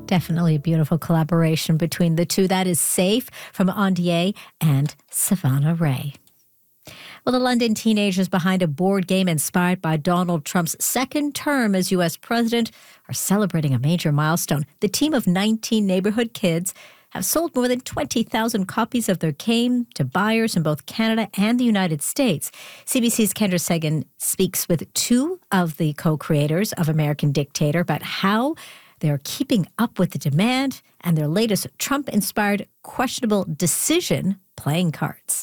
Definitely a beautiful collaboration between the two. That is Safe from Ondier and Savannah Ray. Well, the London teenagers behind a board game inspired by Donald Trump's second term as U.S. president are celebrating a major milestone. The team of 19 neighborhood kids have sold more than 20,000 copies of their game to buyers in both Canada and the United States. CBC's Kendra Sagan speaks with two of the co-creators of American Dictator about how they're keeping up with the demand and their latest Trump-inspired questionable decision playing cards.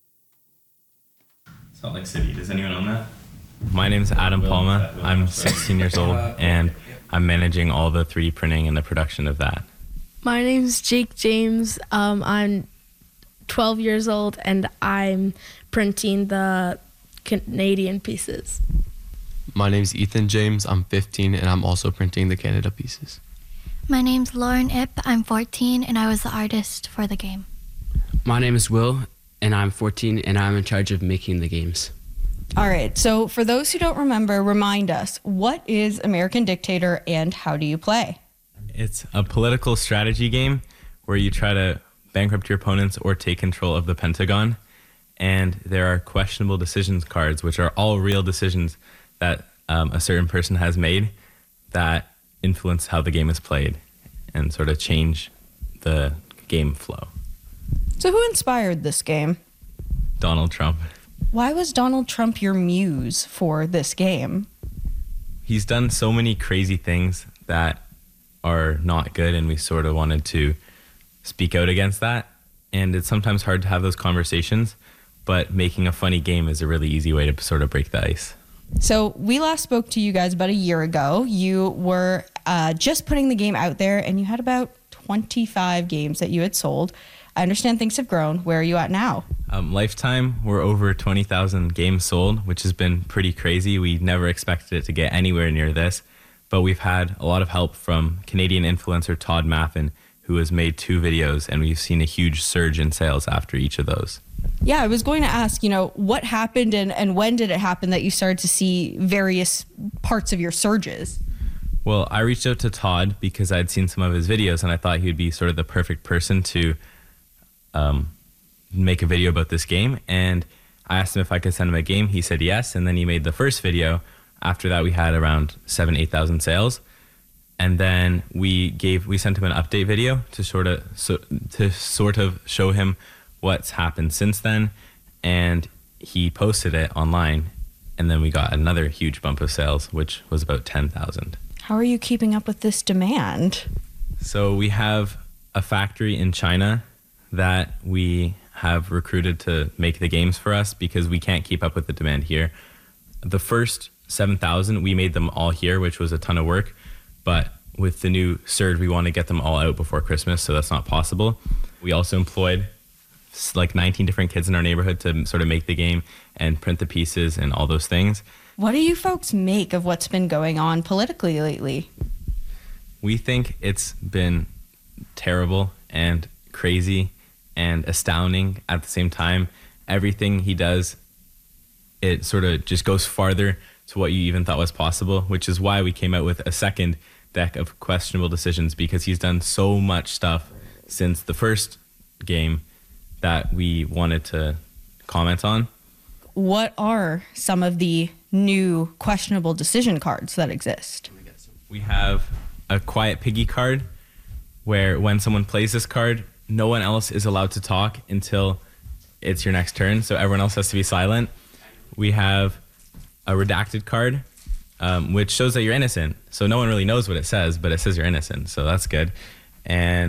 Salt Lake City. Does anyone own that? My name's Adam Palma. I'm 16 years old, and I'm managing all the 3D printing and the production of that. My name's Jake James. I'm 12 years old, and I'm printing the Canadian pieces. My name's Ethan James. I'm 15, and I'm also printing the Canada pieces. My name's Lauren Ip. I'm 14, and I was the artist for the game. My name is Will, and I'm 14, and I'm in charge of making the games. All right, so for those who don't remember, remind us, what is American Dictator and how do you play? It's a political strategy game where you try to bankrupt your opponents or take control of the Pentagon. And there are questionable decisions cards, which are all real decisions that a certain person has made that influence how the game is played and sort of change the game flow. So who inspired this game? Donald Trump. Why was Donald Trump your muse for this game? He's done so many crazy things that are not good, and we sort of wanted to speak out against that. And it's sometimes hard to have those conversations, but making a funny game is a really easy way to sort of break the ice. So we last spoke to you guys about a year ago. You were just putting the game out there, and you had about 25 games that you had sold. I understand things have grown. Where are you at now? Lifetime, we're over 20,000 games sold, which has been pretty crazy. We never expected it to get anywhere near this, but we've had a lot of help from Canadian influencer Todd Maffin, who has made 2 videos, and we've seen a huge surge in sales after each of those. Yeah, I was going to ask, what happened and when did it happen that you started to see various parts of your surges? Well, I reached out to Todd because I'd seen some of his videos, and I thought he would be sort of the perfect person to make a video about this game. And I asked him if I could send him a game. He said yes, and then he made the first video. After that, we had around 8,000 sales. And then we sent him an update video to sort of show him what's happened since then, and he posted it online, and then we got another huge bump of sales, which was about 10,000. How are you keeping up with this demand? So we have a factory in China that we have recruited to make the games for us because we can't keep up with the demand here. The first 7,000, we made them all here, which was a ton of work, but with the new surge, we want to get them all out before Christmas, so that's not possible. We also employed like 19 different kids in our neighborhood to sort of make the game and print the pieces and all those things. What do you folks make of what's been going on politically lately? We think it's been terrible and crazy and astounding at the same time. Everything he does, it sort of just goes farther to what you even thought was possible, which is why we came out with a second deck of questionable decisions, because he's done so much stuff since the first game that we wanted to comment on. What are some of the new questionable decision cards that exist? We have a Quiet Piggy card, where when someone plays this card, no one else is allowed to talk until it's your next turn, so everyone else has to be silent. We have a Redacted card, which shows that you're innocent, so no one really knows what it says, but it says you're innocent, so that's good. And